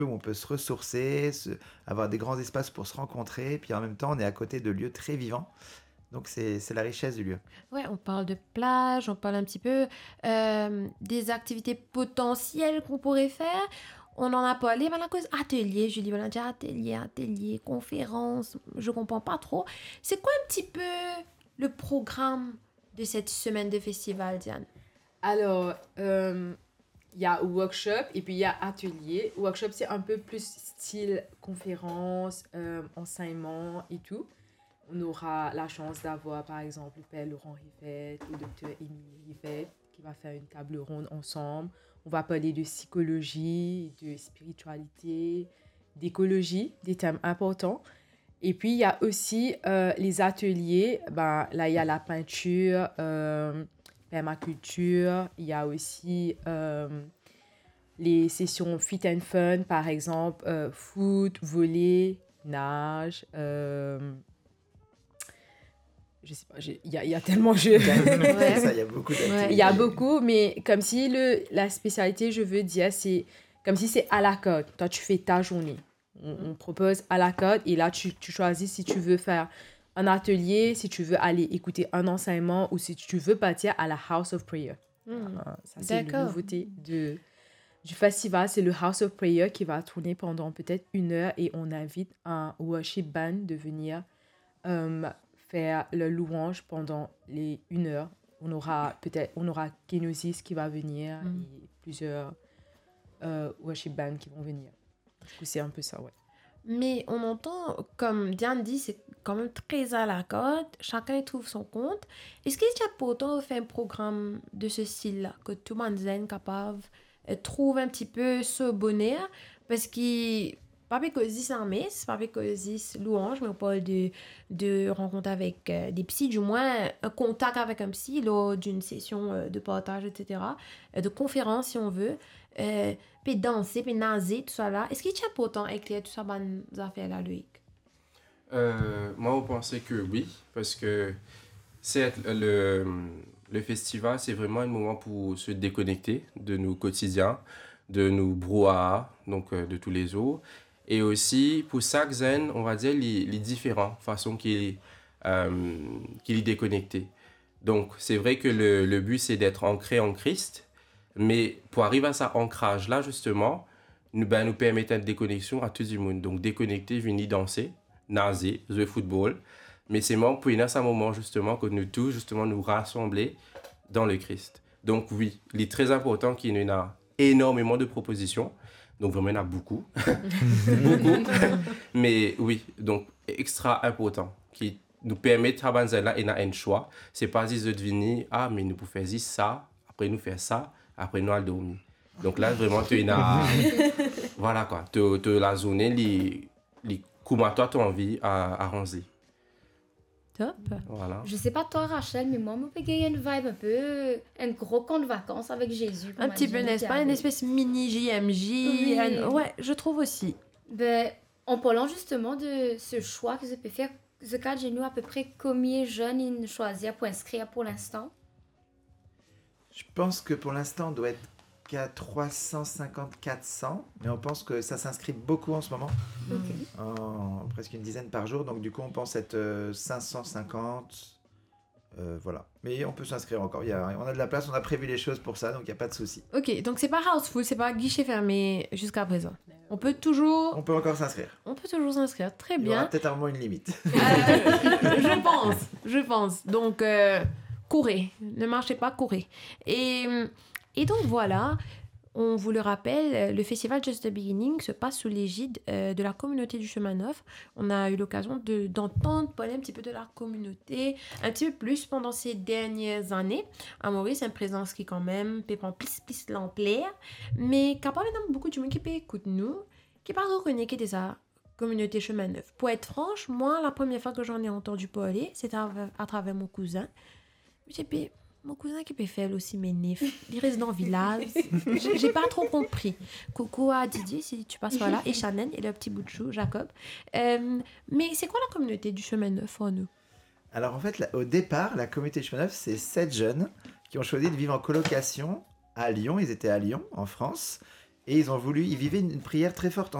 où on peut se ressourcer, avoir des grands espaces pour se rencontrer, puis en même temps, on est à côté de lieux très vivants. Donc, c'est la richesse du lieu. Ouais, on parle de plage, on parle un petit peu des activités potentielles qu'on pourrait faire. On en a parlé, voilà, cause atelier, Julie, voilà, déjà atelier, conférence, je comprends pas trop. C'est quoi un petit peu le programme de cette semaine de festival, Diane? Alors, il y a workshop et puis il y a atelier. Workshop, c'est un peu plus style conférence, enseignement et tout. On aura la chance d'avoir, par exemple, le père Laurent Rivette et le docteur Émilie Rivette qui va faire une table ronde ensemble. On va parler de psychologie, de spiritualité, d'écologie, des thèmes importants. Et puis, il y a aussi les ateliers. Ben, là, il y a la peinture, permaculture. Il y a aussi les sessions fit and fun, par exemple, foot, volley, nage. Je sais pas, il y a tellement de jeux. C'est ça, il y a beaucoup d'activités. Il y a beaucoup, mais comme si la spécialité, je veux dire, c'est comme si c'est à la carte. Toi, tu fais ta journée. On propose à la carte et là, tu choisis si tu veux faire un atelier, si tu veux aller écouter un enseignement ou si tu veux partir à la House of Prayer. Ça, c'est la nouveauté du festival. C'est le House of Prayer qui va tourner pendant peut-être 1 heure et on invite un worship band de venir faire le louange pendant les 1 heure. On aura Kenosis qui va venir et plusieurs worship bands qui vont venir. Du coup, c'est un peu ça, ouais. Mais on entend, comme Diane dit, c'est quand même très à la carte. Chacun trouve son compte. Est-ce qu'il y a pourtant fait un programme de ce style-là, que tout le monde est capable trouve un petit peu ce bonheur? Parce que, pas parce que c'est un messe, pas parce que c'est louange, mais on parle de rencontre avec des psys, du moins un contact avec un psy lors d'une session de partage, etc. De conférence, si on veut. Puis danser, puis nager, tout ça là. Est-ce qu'il y a pourtant éclairé tout ça, bonnes affaires là, Loïc? Moi, on pensait que oui, parce que le festival, c'est vraiment un moment pour se déconnecter de nos quotidiens, de nos brouhahas, donc de tous les jours. Et aussi, pour chaque zen, on va dire les différentes façons qu'il est déconnecté. Donc, c'est vrai que le but, c'est d'être ancré en Christ, mais pour arriver à cet ancrage-là, justement, nous permettre une déconnexion à tout le monde. Donc, déconnecter, venir danser, nager, jouer au football. Mais c'est pour y avoir un moment, justement, que nous tous, justement, nous rassembler dans le Christ. Donc, oui, il est très important qu'il y ait énormément de propositions. Donc, vraiment, il y en a beaucoup. Beaucoup. Mais oui, donc, extra important. Qui nous permet de travailler là et n'a un choix. C'est pas juste de venir, mais nous pouvons faire ça, après nous faire ça, après nous aller dormir. Donc là, vraiment, tu as voilà quoi, tu as la journée, comment toi tu as envie à ranger. Top. Voilà. Je sais pas toi, Rachel, mais moi, il y a une vibe un peu, un gros camp de vacances avec Jésus. Un petit peu, n'est-ce pas? Une espèce mini JMJ. Oui. Ouais, je trouve aussi. Ben, en parlant justement de ce choix que je peux faire, ce cas de nous à peu près combien de jeunes ils choisir pour inscrire pour l'instant? Je pense que pour l'instant, on doit être qu'à 350-400, mais on pense que ça s'inscrit beaucoup en ce moment, en presque une dizaine par jour, donc du coup on pense être 550, voilà. Mais on peut s'inscrire encore, on a de la place, on a prévu les choses pour ça, donc il n'y a pas de souci. Ok, donc c'est pas houseful, c'est pas guichet fermé jusqu'à présent. On peut encore s'inscrire. On peut toujours s'inscrire, très Il y aura bien. peut-être un moment une limite. Je pense. Donc, courez. Ne marchez pas, courez. Et donc, voilà. On vous le rappelle, le festival Just the Beginning se passe sous l'égide de la communauté du Chemin Neuf. On a eu l'occasion d'entendre parler un petit peu de la communauté, un petit peu plus pendant ces dernières années. À Maurice, une présence qui quand même peut prendre plus l'ampleur, mais capable d'avoir beaucoup de gens qui peut écouter nous, qui pas reconnaître que ça communauté Chemin Neuf. Pour être franche, moi, la première fois que j'en ai entendu parler, c'était à travers mon cousin. Mon cousin qui peut faire aussi mes nefs. Il reste dans le village. J'ai pas trop compris. Coucou à Didier, si tu passes par là, et Shannon, et le petit bout de chou, Jacob. Mais c'est quoi la communauté du Chemin Neuf pour nous? Alors en fait, au départ, la communauté du Chemin Neuf, c'est 7 jeunes qui ont choisi de vivre en colocation à Lyon. Ils étaient à Lyon, en France. Et ils vivaient une prière très forte